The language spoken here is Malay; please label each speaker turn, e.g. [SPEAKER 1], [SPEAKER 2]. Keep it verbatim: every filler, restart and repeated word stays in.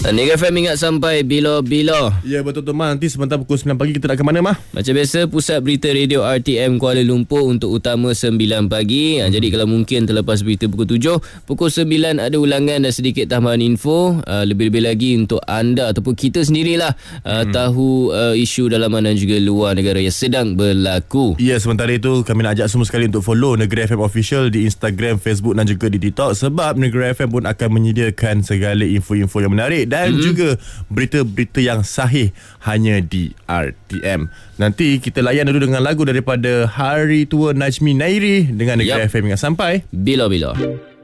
[SPEAKER 1] Negeri F M ingat sampai bila-bila.
[SPEAKER 2] Ya betul tu Mah. Nanti sebentar pukul sembilan pagi kita nak ke mana Mah?
[SPEAKER 1] Macam biasa, Pusat Berita Radio R T M Kuala Lumpur untuk utama sembilan pagi. hmm. Jadi kalau mungkin terlepas berita pukul tujuh, pukul sembilan ada ulangan dan sedikit tambahan info. uh, Lebih-lebih lagi untuk anda ataupun kita sendirilah uh, hmm. tahu uh, isu dalaman dan juga luar negara yang sedang berlaku.
[SPEAKER 2] Ya, sementara itu kami nak ajak semua sekali untuk follow Negeri F M Official di Instagram, Facebook dan juga di TikTok. Sebab Negeri F M pun akan menyediakan segala info-info yang menarik dan mm-hmm. juga berita-berita yang sahih hanya di R T M. Nanti kita layan dulu dengan lagu daripada Hari Tua Najmi Nairi dengan Negeri yep. F M. Ingat sampai
[SPEAKER 1] bila-bila.